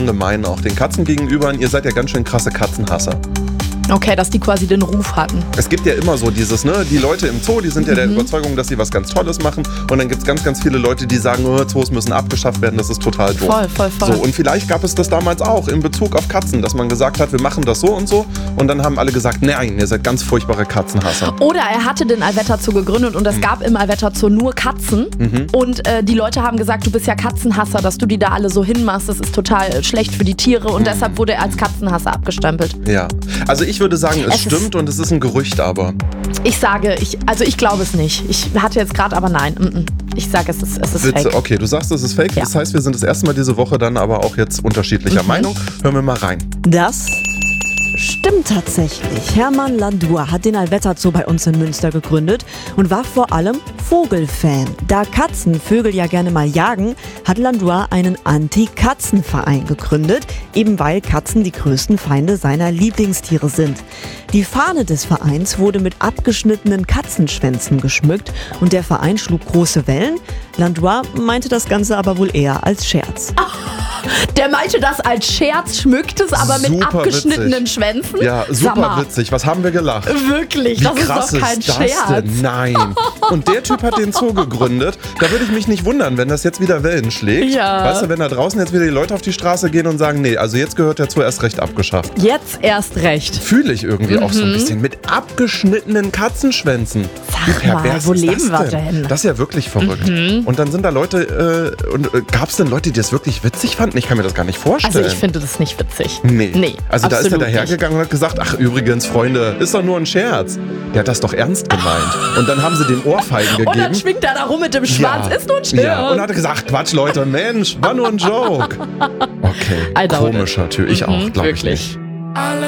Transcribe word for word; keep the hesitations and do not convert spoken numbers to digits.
gemein auch den Katzen gegenüber und ihr seid ja ganz schön krasse Katzenhasser. Okay, dass die quasi den Ruf hatten. Es gibt ja immer so dieses, ne, die Leute im Zoo, die sind ja mhm. der Überzeugung, dass sie was ganz Tolles machen und dann gibt es ganz, ganz viele Leute, die sagen, oh, Zoos müssen abgeschafft werden, das ist total doof. Voll, voll, voll. So, und vielleicht gab es das damals auch in Bezug auf Katzen, dass man gesagt hat, wir machen das so und so und dann haben alle gesagt, nein, ihr seid ganz furchtbare Katzenhasser. Oder er hatte den Alvetta Zoo gegründet und es mhm. gab im Alvetta Zoo nur Katzen mhm. und äh, die Leute haben gesagt, du bist ja Katzenhasser, dass du die da alle so hinmachst, das ist total schlecht für die Tiere und mhm. deshalb wurde er als Katzenhasser abgestempelt. Ja, also ich würde sagen, es, es stimmt. Stimmt und es ist ein Gerücht, aber... Ich sage, ich, also ich glaube es nicht. Ich hatte jetzt gerade, aber nein. Mm-mm. Ich sage, es ist, es ist Witze. fake. Okay, du sagst, es ist fake. Ja. Das heißt, wir sind das erste Mal diese Woche dann aber auch jetzt unterschiedlicher mhm. Meinung. Hören wir mal rein. Das stimmt tatsächlich. Hermann Landur hat den Alvetta Zoo bei uns in Münster gegründet und war vor allem Vogelfan. Da Katzen Vögel ja gerne mal jagen, hat Landur einen Anti-Katzen-Verein gegründet, eben weil Katzen die größten Feinde seiner Lieblingstiere sind. Die Fahne des Vereins wurde mit abgeschnittenen Katzenschwänzen geschmückt und der Verein schlug große Wellen. Landur meinte das Ganze aber wohl eher als Scherz. Ach, der meinte das als Scherz, schmückt es aber super mit abgeschnittenen witzig. Schwänzen? Ja, super witzig. Was haben wir gelacht? Wirklich, Wie das krass ist doch kein ist das Scherz. Denn? Nein. Und der Typ hat den Zoo gegründet. Da würde ich mich nicht wundern, wenn das jetzt wieder Wellen schlägt. Ja. Weißt du, wenn da draußen jetzt wieder die Leute auf die Straße gehen und sagen, nee, also jetzt gehört der Zoo erst recht abgeschafft. Jetzt erst recht. Fühle ich irgendwie Mhm. auch so ein bisschen. Mit abgeschnittenen Katzenschwänzen. Sag Wie pervers mal, wo ist leben das wir denn? denn? Das ist ja wirklich verrückt. Mhm. Und dann sind da Leute, äh, und äh, gab es denn Leute, die das wirklich witzig fanden? Ich kann mir das gar nicht vorstellen. Also ich finde das nicht witzig. Nee. Nee, also da ist er absolut dahergegangen und hat gesagt, ach übrigens, Freunde, ist doch nur ein Scherz. Der hat das doch ernst gemeint. Und dann haben sie den Ohrfeigen gegeben. Und dann schwingt er da rum mit dem Schwanz. Ja. Ist nur ein Scherz. Ja. Und hat gesagt, Quatsch, Leute, Mensch, war nur ein Joke. Okay, I doubt komischer Typ. Ich Mhm, auch, glaube ich wirklich. nicht.